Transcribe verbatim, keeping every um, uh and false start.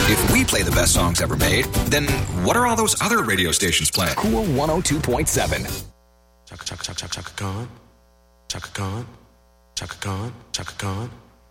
If we play the best songs ever made, then what are all those other radio stations playing? Cool one oh two point seven. Chaka Chaka Chaka Chaka Khan. Chaka Khan. Chaka Khan. Chaka Khan.